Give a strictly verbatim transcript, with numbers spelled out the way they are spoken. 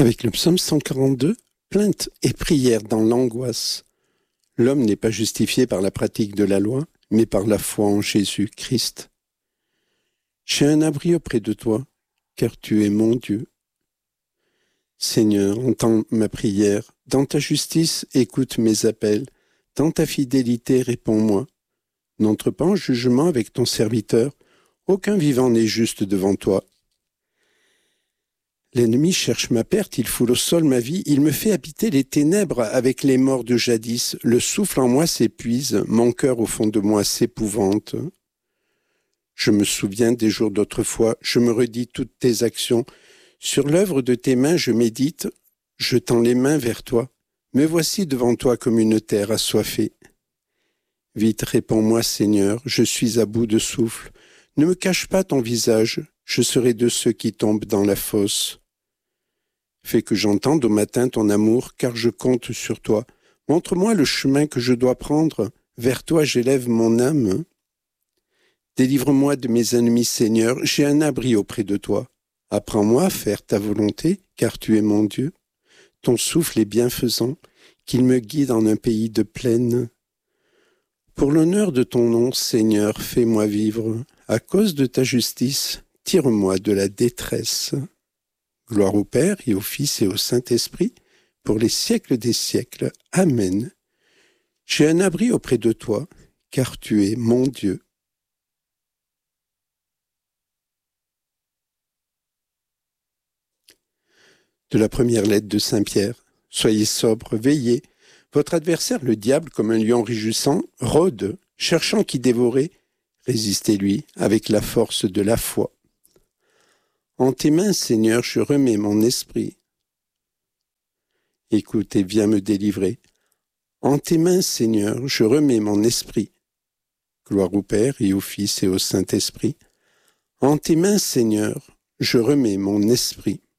Avec le psaume cent quarante-deux, plainte et prière dans l'angoisse. L'homme n'est pas justifié par la pratique de la loi, mais par la foi en Jésus-Christ. J'ai un abri auprès de toi, car tu es mon Dieu. Seigneur, entends ma prière. Dans ta justice, écoute mes appels. Dans ta fidélité, réponds-moi. N'entre pas en jugement avec ton serviteur. Aucun vivant n'est juste devant toi. L'ennemi cherche ma perte, il foule au sol ma vie, il me fait habiter les ténèbres avec les morts de jadis. Le souffle en moi s'épuise, mon cœur au fond de moi s'épouvante. Je me souviens des jours d'autrefois, je me redis toutes tes actions. Sur l'œuvre de tes mains, je médite, je tends les mains vers toi. Me voici devant toi comme une terre assoiffée. Vite, réponds-moi, Seigneur, je suis à bout de souffle. Ne me cache pas ton visage, je serai de ceux qui tombent dans la fosse. Fais que j'entende au matin ton amour, car je compte sur toi. Montre-moi le chemin que je dois prendre. Vers toi j'élève mon âme. Délivre-moi de mes ennemis, Seigneur, j'ai un abri auprès de toi. Apprends-moi à faire ta volonté, car tu es mon Dieu. Ton souffle est bienfaisant, qu'il me guide en un pays de plaine. Pour l'honneur de ton nom, Seigneur, fais-moi vivre. À cause de ta justice, tire-moi de la détresse. Gloire au Père et au Fils et au Saint-Esprit, pour les siècles des siècles. Amen. J'ai un abri auprès de toi, car tu es mon Dieu. De la première lettre de Saint Pierre. Soyez sobres, veillez. Votre adversaire, le diable, comme un lion rugissant, rôde, cherchant qui dévorer. Résistez-lui avec la force de la foi. En tes mains, Seigneur, je remets mon esprit. Écoute et viens me délivrer. En tes mains, Seigneur, je remets mon esprit. Gloire au Père et au Fils et au Saint-Esprit. En tes mains, Seigneur, je remets mon esprit.